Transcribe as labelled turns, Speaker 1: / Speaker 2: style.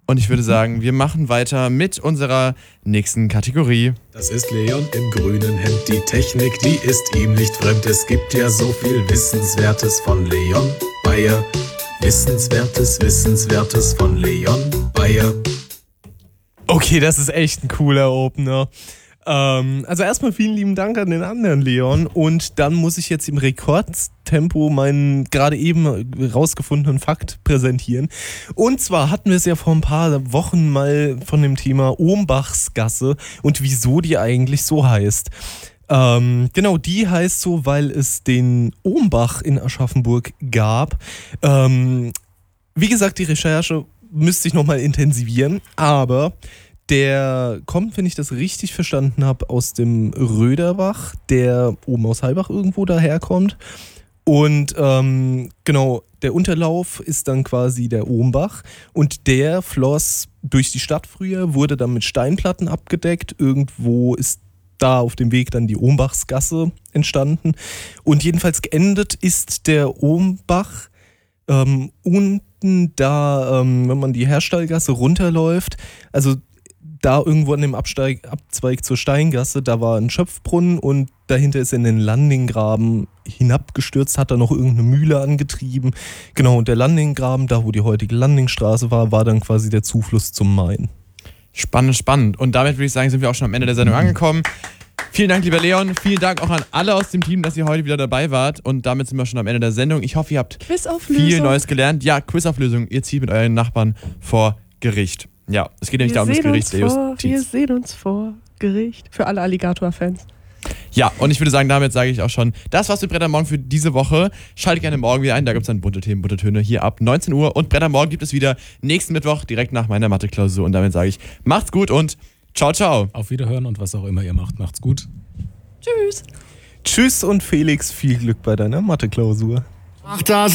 Speaker 1: Und ich würde sagen, wir machen weiter mit unserer nächsten Kategorie.
Speaker 2: Das ist Leon im grünen Hemd. Die Technik, die ist ihm nicht fremd. Es gibt ja so viel Wissenswertes von Leon Bayer. Wissenswertes von Leon Bayer.
Speaker 3: Okay, das ist echt ein cooler Opener. Also erstmal vielen lieben Dank an den anderen Leon und dann muss ich jetzt im Rekordtempo meinen gerade eben rausgefundenen Fakt präsentieren. Und zwar hatten wir es ja vor ein paar Wochen mal von dem Thema Ohmbachsgasse und wieso die eigentlich so heißt. Genau, die heißt so, weil es den Ohmbach in Aschaffenburg gab. Wie gesagt, die Recherche müsste ich nochmal intensivieren, aber der kommt, wenn ich das richtig verstanden habe, aus dem Röderbach, der oben aus Heilbach irgendwo daherkommt. Und genau, der Unterlauf ist dann quasi der Ohmbach und der floss durch die Stadt früher, wurde dann mit Steinplatten abgedeckt. Irgendwo ist da auf dem Weg dann die Ohmbachsgasse entstanden. Und jedenfalls geendet ist der Ohmbach unten da, wenn man die Herstallgasse runterläuft, also da irgendwo an dem Abzweig zur Steingasse, da war ein Schöpfbrunnen und dahinter ist er in den Landinggraben hinabgestürzt, hat da noch irgendeine Mühle angetrieben. Genau, und der Landinggraben, da wo die heutige Landingstraße war dann quasi der Zufluss zum Main.
Speaker 1: Spannend. Und damit würde ich sagen, sind wir auch schon am Ende der Sendung angekommen. Vielen Dank, lieber Leon. Vielen Dank auch an alle aus dem Team, dass ihr heute wieder dabei wart. Und damit sind wir schon am Ende der Sendung. Ich hoffe, ihr habt viel Neues gelernt. Ja, Quizauflösung. Ihr zieht mit euren Nachbarn vor Gericht. Ja, es geht nämlich darum, das Gericht der Justiz.
Speaker 4: Wir sehen uns vor Gericht. Für alle Alligator-Fans.
Speaker 1: Ja, und ich würde sagen, damit sage ich auch schon, das war's mit Brett am Morgen für diese Woche. Schaltet gerne morgen wieder ein, da gibt es dann bunte Themen, bunte Töne hier ab 19 Uhr. Und Brett am Morgen gibt es wieder nächsten Mittwoch, direkt nach meiner Mathe-Klausur. Und damit sage ich, macht's gut und ciao, ciao.
Speaker 5: Auf Wiederhören und was auch immer ihr macht, macht's gut.
Speaker 4: Tschüss.
Speaker 3: Tschüss und Felix, viel Glück bei deiner Mathe-Klausur.
Speaker 2: Ach, das